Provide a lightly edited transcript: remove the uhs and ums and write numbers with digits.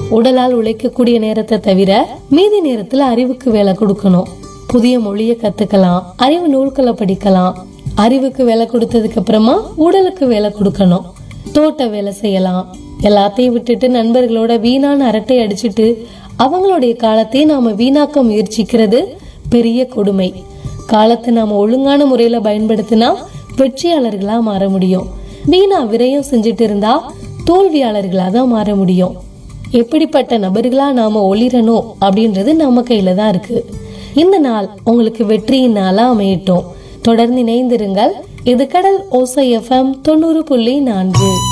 உடலால் உழைக்கக்கூடிய நேரத்தை தவிர மீதி நேரத்துல அறிவுக்கு வேலை கொடுக்கணும். புதிய மொழிய கத்துக்கலாம், அறிவு நூல்களை படிக்கலாம். அறிவுக்கு வேலை கொடுத்ததுக்கு அப்புறமா உடலுக்கு வேலை கொடுக்கணும். தோட்ட வேலை செய்யலாம். எல்லாத்தையும் விட்டுட்டு நண்பர்களோட வீணான அரட்டை அடிச்சுட்டு அவங்களுடைய காலத்தை நாம வீணாக்க முயற்சிக்கிறது பெரிய கொடுமை. காலத்தை நாம ஒழுங்கான முறையில பயன்படுத்தினா வெற்றியாளர்களா மாற முடியும். வீணா விரயம் செஞ்சுட்டு இருந்தா தோல்வியாளர்களா தான் மாற முடியும். எப்படிப்பட்ட நபர்களா நாம ஒளிரணும் அப்படின்றது நம்ம கையில தான் இருக்கு. இந்த நாள் உங்களுக்கு வெற்றியின் நாளா அமையட்டும். தொடர்ந்து இணைந்திருங்கள். இது கடல் ஓசை FM 90.4.